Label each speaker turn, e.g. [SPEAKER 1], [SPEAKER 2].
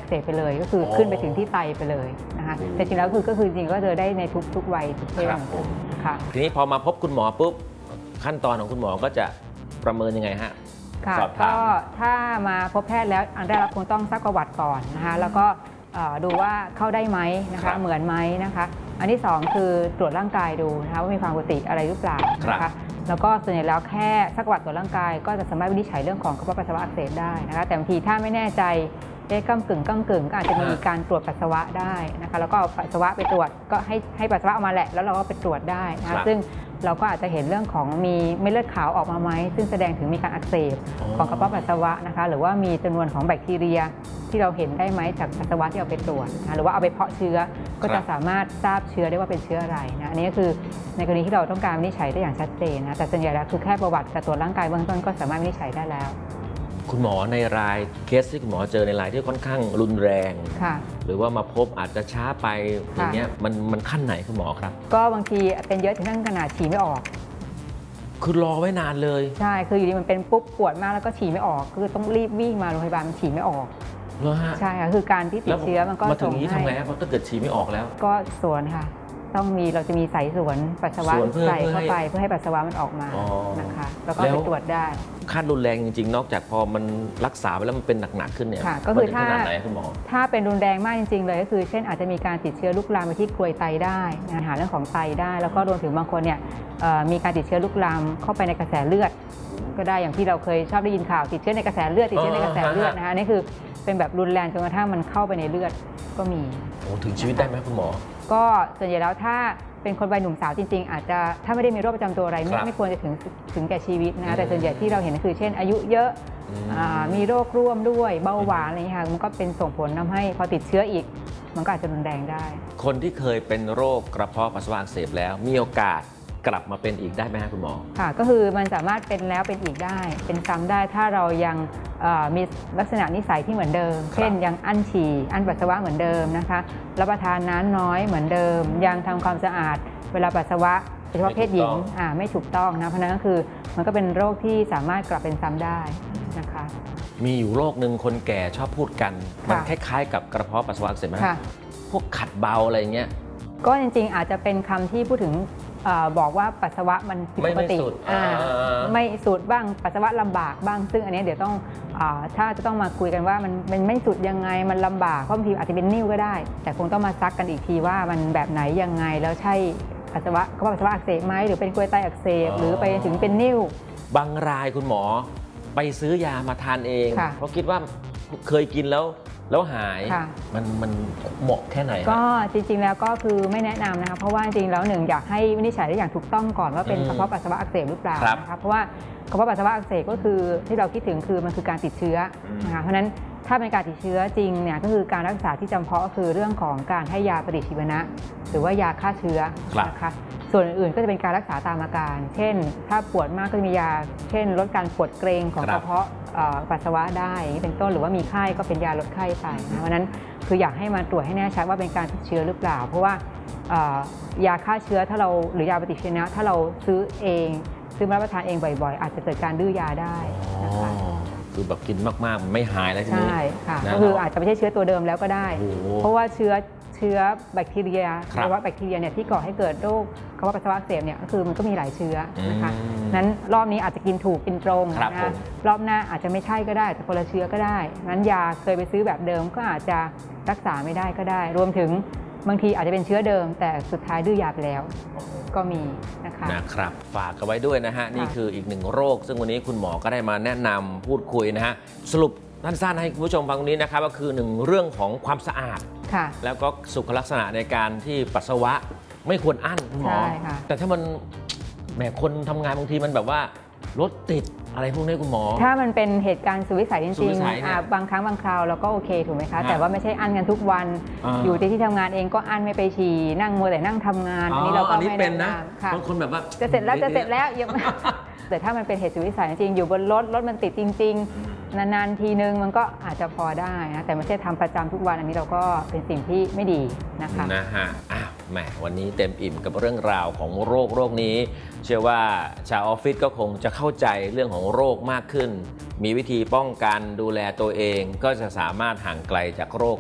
[SPEAKER 1] เสบไปเลยก็คือขึ้นไปถึงที่ไตไปเลยนะคะแต่จริงแล้วก็คือจริงก็เจอได้ในทุกวัยทุกเพศค่ะ
[SPEAKER 2] ทีนี้พอมาพบคุณหมอปุ๊บขั้นตอนของคุณหมอก็จะประเมินยังไงฮะ
[SPEAKER 1] ค่ะก็ถ้ามาพบแพทย์แล้วอันแรกเราคงต้องซักประวัติก่อนนะคะแล้วก็ดูว่าเข้าได้ไหมนะคะเหมือนไหมนะคะอันที่2คือตรวจร่างกายดูนะคะว่ามีความปกติอะไรหรือเปล่านะคะแล้วก็ส่วนใหญ่แล้วแค่ซักประวัติตรวจร่างกายก็จะสามารถวินิจฉัยเรื่องของกระเพาะปัสสาวะอักเสบได้นะคะแต่บางทีถ้าไม่แน่ใจก้ำกึ่งก็อาจจะมีการตรวจปัสสาวะได้นะคะแล้วก็เอาปัสสาวะไปตรวจก็ให้ปัสสาวะออกมาแหละแล้วเราก็ไปตรวจได้นะคะซึ่งเราก็อาจจะเห็นเรื่องของมีเม็ดเลือดขาวออกมาไหมซึ่งแสดงถึงมีการอักเสบของกระเพาะปัสสาวะนะคะหรือว่ามีจำนวนของแบคทีเรียที่เราเห็นได้ไหมจากปัสสาวะที่เอาไปตรวจนะหรือว่าเอาไปเพาะเชื้อก็จะสามารถทราบเชื้อได้ว่าเป็นเชื้ออะไรนะอันนี้ก็คือในกรณีที่เราต้องการวินิจฉัยได้อย่างชัดเจนนะแต่ส่วนใหญ่แล้วคือแค่ประวัติการตรวจร่างกายเบื้องต้นก็สามารถวินิจฉัยได้แล้ว
[SPEAKER 2] คุณหมอในรายเคสที่คุณหมอเจอในรายที่ค่อนข้างรุนแรงหรือว่ามาพบอาจจะช้าไปอย่างเงี้ยมันขั้นไหนคุณหมอครับ
[SPEAKER 1] ก็บางทีเป็นเยอะถึงขั้นขนาดฉี่ไม่ออก
[SPEAKER 2] คือรอไว้นานเลย
[SPEAKER 1] ใช่คืออยู่ดีมันเป็นปุ๊บปวดมากแล้วก็ฉี่ไม่ออกคือต้องรีบวิ่งมาโรงพยาบาลฉี่ไม่ออกใช่ค่ะคือการที่ติดเชื้อมันก็
[SPEAKER 2] มาถึงนี้ทำไงครับถ้าเกิดฉี่ไม่ออกแล้ว
[SPEAKER 1] ก็สวนค่ะเราจะมีสายสวนปัสสาวะใส่เข้าไปเพื่อให้ปัสสาวะมันออกมานะคะแล้วก็ไปตรวจได้
[SPEAKER 2] ขั้นรุนแรงจริงๆนอกจากพอมันรักษาไปแล้วมันเป็นหนักๆขึ้นเนี่ย
[SPEAKER 1] ก็คือถ้าเป็นรุนแรงมากจริงๆเลยก็คือเช่นอาจจะมีการติดเชื้อลุกลามไปที่กรวยไตได้ปัญหาเรื่องของไตได้แล้วก็รวมถึงบางคนเนี่ยมีการติดเชื้อลุกลามเข้าไปในกระแสเลือดก็ได้อย่างที่เราเคยชอบได้ยินข่าวติดเชื้อในกระแสเลือดนะคะนี่คือเป็นแบบรุนแรงจนกระทั่งมันเข้าไปในเลือดก็มี
[SPEAKER 2] ถึงชีวิตได้ไหมคุณหมอ
[SPEAKER 1] ก็ส่วนใหญ่แล้วถ้าเป็นคนวัยหนุ่มสาวจริงๆอาจจะถ้าไม่ได้มีโรคประจำตัวอะไรไม่ควรจะถึงแก่ชีวิตนะแต่ส่วนใหญ่ที่เราเห็นก็คือเช่นอายุเยอะมีโรคร่วมด้วยเบาหวานอะไรอย่างนี้ค่ะมันก็เป็นส่งผลทำให้พอติดเชื้ออีกมันก็อาจจะรุนแรงได้
[SPEAKER 2] คนที่เคยเป็นโรคกระเพาะปัสสาวะอักเสบแล้วมีโอกาสกลับมาเป็นอีกได้ไหมครับคุณหมอ
[SPEAKER 1] ค่ะก็คือมันสามารถเป็นแล้วเป็นอีกได้เป็นซ้ำได้ถ้าเรายังมีลักษณะนิสัยที่เหมือนเดิมเช่นยังอั้นฉี่อั้นปัสสาวะเหมือนเดิมนะคะรับประทานน้ำน้อยเหมือนเดิมยังทำความสะอาดเวลาปัสสาวะโดยเฉพาะเพศหญิงไม่ถูกต้องนะเพราะนั้นก็คือมันก็เป็นโรคที่สามารถกลับเป็นซ้ำได้นะคะ
[SPEAKER 2] มีอยู่โรคหนึ่งคนแก่ชอบพูดกันมันคล้ายๆกับกระเพาะปัสสาวะอักเสบไหมพวกขัดเบาอะไรเงี้ย
[SPEAKER 1] ก็จริงๆอาจจะเป็นคำที่พูดถึงบอกว่าปัสสาวะมันผิดปกติไม่สูดบ้างปัสสาวะลำบากบ้างซึ่งอันนี้เดี๋ยวต้องถ้าจะต้องมาคุยกันว่ามันไม่สุดยังไงมันลำบากเพราะบางทีอาจจะเป็นนิ่วก็ได้แต่คงต้องมาซักกันอีกทีว่ามันแบบไหนยังไงแล้วใช่ปัสสาวะอักเสบไหมหรือเป็นกรวยไตอักเสบหรือไปถึงเป็นนิ่ว
[SPEAKER 2] บางรายคุณหมอไปซื้อยามาทานเองเพราะคิดว่าเคยกินแล้วหายมันเหมาะแค่ไหน
[SPEAKER 1] ก็จริงๆแล้วก็คือไม่แนะนำนะคะเพราะว่าจริงๆแล้วหนึ่งอยากให้วินิจฉัยได้อย่างถูกต้องก่อนว่าเป็นกระเพาะปัสสาวะอักเสบหรือเปล่านะคะเพราะว่ากระเพาะปัสสาวะอักเสบก็คือที่เราคิดถึงคือมันคือการติดเชื้อนะคะเพราะฉะนั้นถ้าเป็นการติดเชื้อจริงเนี่ยก็คือการรักษาที่จำเพาะก็คือเรื่องของการให้ยาปฏิชีวนะหรือว่ายาฆ่าเชื้อนะคะส่วนอื่นๆก็จะเป็นการรักษาตามอาการเช่นถ้าปวดมากก็จะมียาเช่นลดการปวดเกร็งของกระเพาะปัสสาวะได้เป็นต้นหรือว่ามีไข้ก็เป็นยาลดไข้ไปเพราะนั้นคืออยากให้มาตรวจให้แน่ชัดว่าเป็นการติดเชื้อหรือเปล่าเพราะว่ายาฆ่าเชื้อถ้าเราหรือยาปฏิชีวนะถ้าเราซื้อมารับประทานเองบ่อยๆอาจจะเกิดการดื้อยาได้นะคะ
[SPEAKER 2] คือแบบกินมากๆมันไม่หายแล้วทีนี้
[SPEAKER 1] ใช่ค่ะก็คืออาจจะไม่ใช่เชื้อตัวเดิมแล้วก็ได้เพราะว่าเชื้อแบคทีเรียหรือว่าแบคทีเรียเนี่ยที่ก่อให้เกิดโรคกระเพาะปัสสาวะอักเสบเนี่ยก็คือมันก็มีหลายเชื้อนะคะนั้นรอบนี้อาจจะกินถูกกินตรงนะรอบหน้าอาจจะไม่ใช่ก็ได้แต่คนละเชื้อก็ได้นั้นยาเคยไปซื้อแบบเดิมก็อาจจะรักษาไม่ได้ก็ได้รวมถึงบางทีอาจจะเป็นเชื้อเดิมแต่สุดท้ายดื้อยาไปแล้วก็มี
[SPEAKER 2] นะครับฝากกันไว้ด้วยนะฮะนี่คืออีกหนึ่งโรคซึ่งวันนี้คุณหมอก็ได้มาแนะนำพูดคุยนะฮะสรุปสั้นๆให้คุณผู้ชมฟังตรงนี้นะครับก็คือ1เรื่องของความสะอาดแล้วก็สุขลักษณะในการที่ปัสสาวะไม่ควรอั้นคุณหมอแต่ถ้ามันแหมคนทำงานบางทีมันแบบว่ารถติดอะไรพวกนี้คุณหมอ
[SPEAKER 1] ถ้ามันเป็นเหตุการณ์สุดวิสัยจริงๆบางครั้งบางคราวเราก็โอเคถูกไหมคะแต่ว่าไม่ใช่อั้นกันทุกวันอยู่ที่ทำงานเองก็อั้นไม่ไปฉี่นั่งมัวแต่นั่งทำงานอันนี้เราก็ไม่
[SPEAKER 2] เป็นนะบางคนแบบว่า
[SPEAKER 1] จะเสร็จแล้วยังแต่ถ้ามันเป็นเหตุสุดวิสัยจริงอยู่บนรถมันติดจริงๆนานๆทีนึงมันก็อาจจะพอได้นะแต่ไม่ใช่ทำประจำทุกวันอันนี้เราก็เป็นสิ่งที่ไม่ดีนะคะ
[SPEAKER 2] แหมวันนี้เต็มอิ่มกับเรื่องราวของโรคนี้เชื่อว่าชาวออฟฟิศก็คงจะเข้าใจเรื่องของโรคมากขึ้นมีวิธีป้องกันดูแลตัวเองก็จะสามารถห่างไกลจากโรค